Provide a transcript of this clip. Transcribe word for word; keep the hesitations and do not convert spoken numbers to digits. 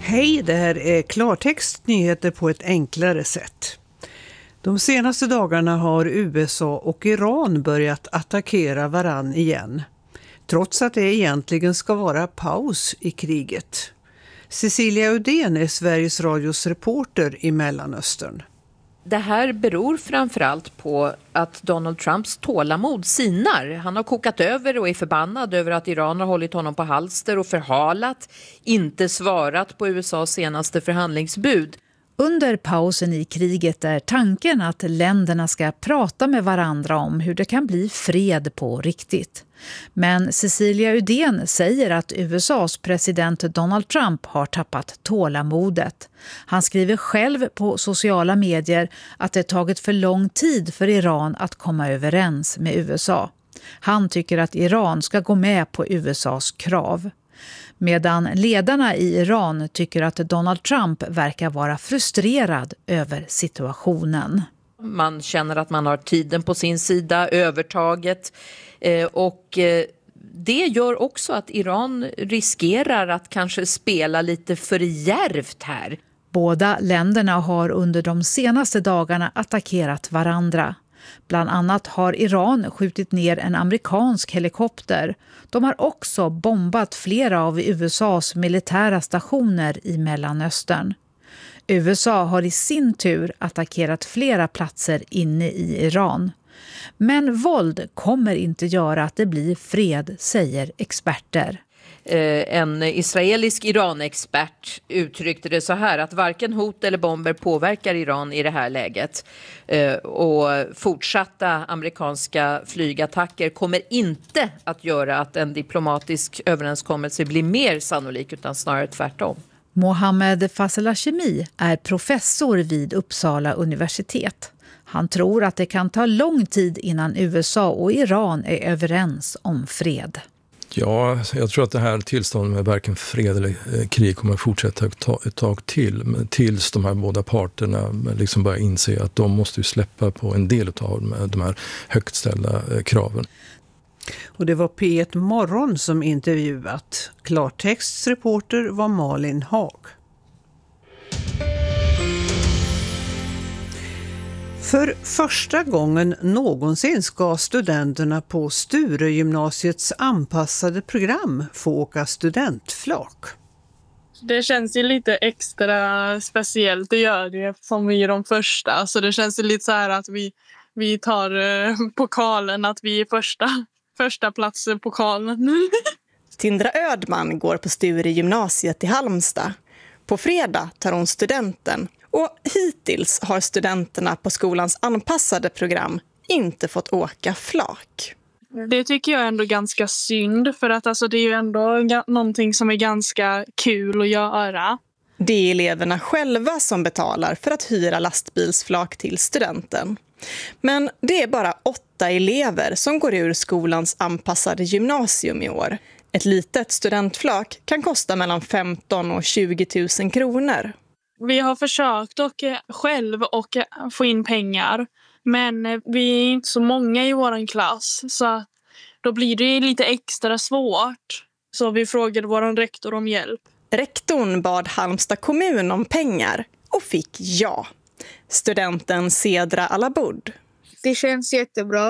Hej, det här är klartext nyheter på ett enklare sätt. De senaste dagarna har U S A och Iran börjat attackera varann igen, trots att det egentligen ska vara paus i kriget. Cecilia Udén är Sveriges Radios reporter i Mellanöstern. Det här beror framförallt på att Donald Trumps tålamod sinar. Han har kokat över och är förbannad över att Iran har hållit honom på halster och förhalat, inte svarat på U S As senaste förhandlingsbud. Under pausen i kriget är tanken att länderna ska prata med varandra om hur det kan bli fred på riktigt. Men Cecilia Udén säger att U S As president Donald Trump har tappat tålamodet. Han skriver själv på sociala medier att det tagit för lång tid för Iran att komma överens med U S A. Han tycker att Iran ska gå med på U S As krav. Medan ledarna i Iran tycker att Donald Trump verkar vara frustrerad över situationen. Man känner att man har tiden på sin sida, övertaget. Eh, och eh, det gör också att Iran riskerar att kanske spela lite för djärvt här. Båda länderna har under de senaste dagarna attackerat varandra. Bland annat har Iran skjutit ner en amerikansk helikopter. De har också bombat flera av U S As militära stationer i Mellanöstern. U S A har i sin tur attackerat flera platser inne i Iran. Men våld kommer inte göra att det blir fred, säger experter. En israelisk Iran-expert uttryckte det så här att varken hot eller bomber påverkar Iran i det här läget. Och fortsatta amerikanska flygattacker kommer inte att göra att en diplomatisk överenskommelse blir mer sannolik utan snarare tvärtom. Mohammed Faselashemi är professor vid Uppsala universitet. Han tror att det kan ta lång tid innan U S A och Iran är överens om fred. Ja, jag tror att det här tillståndet med varken fred eller krig kommer att fortsätta ett tag till. Tills de här båda parterna liksom börjar inse att de måste ju släppa på en del av de här högt ställda kraven. Och det var P ett Morgon som intervjuat. Klartexts reporter var Malin Haag. För första gången någonsin ska studenterna på Sturegymnasiets anpassade program få åka studentflak. Det känns ju lite extra speciellt, det gör det som vi är de första. Så det känns ju lite så här att vi, vi tar eh, pokalen, att vi är första, första plats i pokalen. Tindra Ödman går på Sturegymnasiet i Halmstad. På fredag tar hon studenten. Och hittills har studenterna på skolans anpassade program inte fått åka flak. Det tycker jag är ändå ganska synd, för att alltså, det är ju ändå ga- någonting som är ganska kul att göra. Det är eleverna själva som betalar för att hyra lastbilsflak till studenten. Men det är bara åtta elever som går ur skolans anpassade gymnasium i år. Ett litet studentflak kan kosta mellan femton och tjugo tusen kronor. Vi har försökt och själv och få in pengar, men vi är inte så många i vår klass, så då blir det lite extra svårt. Så vi frågade vår rektor om hjälp. Rektorn bad Halmstad kommun om pengar och fick ja. Studenten Cedra Alabud. Det känns jättebra